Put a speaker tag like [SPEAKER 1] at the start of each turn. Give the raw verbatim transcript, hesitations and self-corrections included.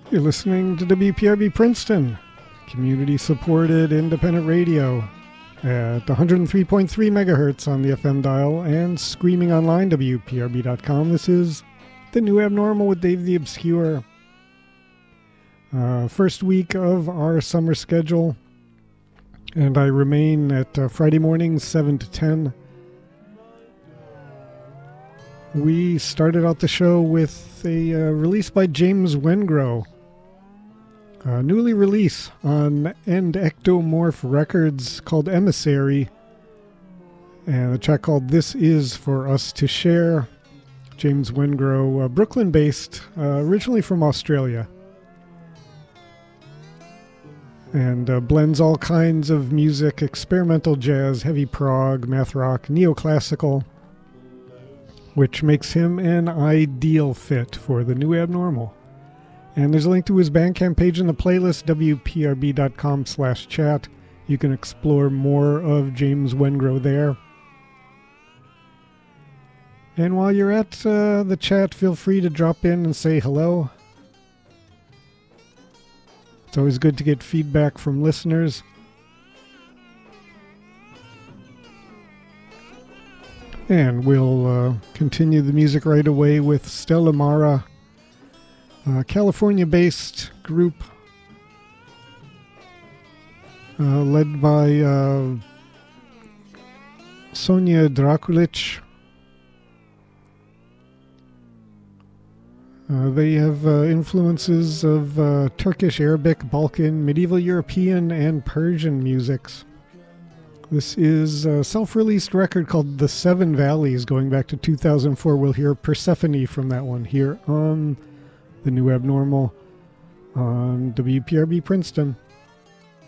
[SPEAKER 1] You're listening to W P R B Princeton, community-supported independent radio at one hundred three point three megahertz on the F M dial and streaming online, W P R B dot com. This is The New Abnormal with Dave the Obscure. Uh, first week of our summer schedule, and I remain at uh, Friday mornings, seven to ten. We started out the show with a uh, release by James Wengrow. A newly released on End Ectomorph Records called Emissary, and a track called This Is For Us To Share. James Wengrow, uh, Brooklyn-based, uh, originally from Australia, and uh, blends all kinds of music: experimental jazz, heavy prog, math rock, neoclassical, which makes him an ideal fit for The New Abnormal. And there's a link to his Bandcamp page in the playlist, W P R B dot com slash chat. You can explore more of James Wengrow there. And while you're at uh, the chat, feel free to drop in and say hello. It's always good to get feedback from listeners. And we'll uh, continue the music right away with Stella Mara, a California-based group uh, led by uh, Sonia Drakulic. Uh, they have uh, influences of uh, Turkish, Arabic, Balkan, medieval European, and Persian musics. This is a self-released record called The Seven Valleys, going back to two thousand four. We'll hear Persephone from that one here on The New Abnormal on W P R B Princeton.